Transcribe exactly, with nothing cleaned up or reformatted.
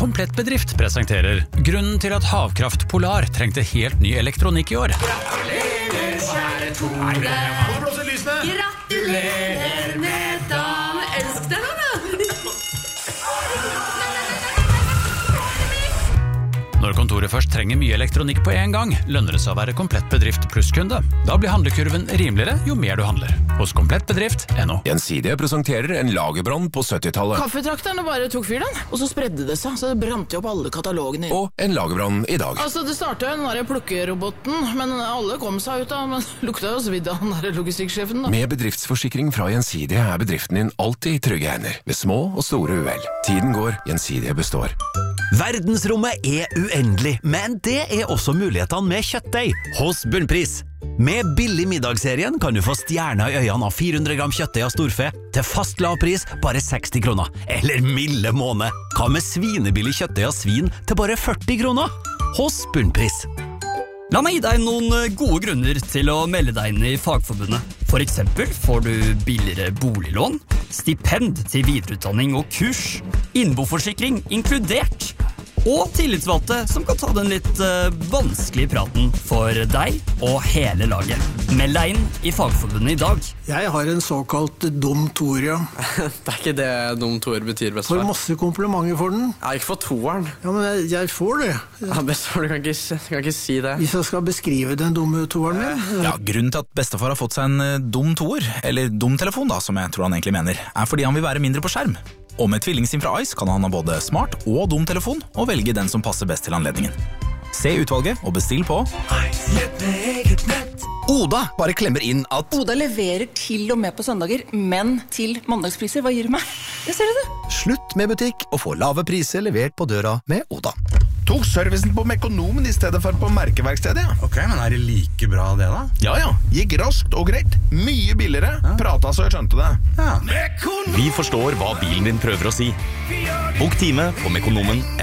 Komplett Bedrift presenterer grunnen til at Havkraft Polar trengte helt ny elektronikk i år. Gratulerer, kjære Tore. Gratulerer med dagen. Elsk deg nå, da. Når kontoret først trenger mye elektronikk på en gang, lønner det seg å være Komplett Bedrift plusskunde. Da blir handlekurven rimeligere jo mer du handler. Hos Komplett Bedrift punktum no. Gjensidige presenterer en lagerbrann på syttitallet. Kaffetrakterne bare tok fyr den, og så spredde det seg, så det brant jo opp alle katalogene. Og en lagerbrann i dag. Altså, det startet jo den der plukkeroboten, men alle kom seg ut av, men lukta jo svidd av den der logistikksjefen da. Med bedriftsforsikring fra Gjensidige er bedriften din alltid i trygge hender, ved små og store uhell. Tiden går, Gjensidige består. Verdensrommet er uendelig, men det er også mulighetene med kjøttdeig hos Bunnpris. Med billig middagsserien kan du få stjerner i øynene av fire hundre gram kjøttdeig av storfe til fast lav pris bare seksti kroner. Eller milde måned. Hva med svinebillig kjøttdeig av svin til bare førti kroner? Hos Bunnpris. La meg gi deg noen gode grunner til å melde deg inn i Fagforbundet. For eksempel får du billigere boliglån, stipend til videreutdanning og kurs, innboforsikring inkludert, og tillitsvalgte som kan ta den litt uh, vanskelige praten for deg og hele laget. Meld deg inn i Fagforbundet i dag. Jeg har en såkalt dum toer, ja. Det er ikke det dum toer betyr, bestefar. Får masse komplimenter for den. Jeg har ikke fått toeren. Ja, men jeg, jeg får det. Ja, bestefar, du kan ikke, kan ikke si det. Hvis jeg skal beskrive den dumme toeren min. Ja, grunnen til at bestefar har fått seg en dum toer, eller dum telefon da, som jeg tror han egentlig mener, er fordi han vil være mindre på skjerm. Og med tvillingsim fra Ice kan han ha både smart og dum telefon, og velge den som passer best til anledningen. Se utvalget og bestill på Oda bare klemmer inn at Oda leverer til og med på søndager, men til mandagspriser. Hva gir du meg? Det ser du det. slutt med butikk og få lave priser levert på døra med Oda. Tok servicen på Mekonomen i stedet for på merkeverkstedet, ja. Ok, men er det like bra det da? Ja, ja. Gikk raskt og greit. Mye billigere. Ja. Prata så jeg skjønte det. Ja. Vi forstår hva bilen din prøver å si. Bok time på mekonomen punktum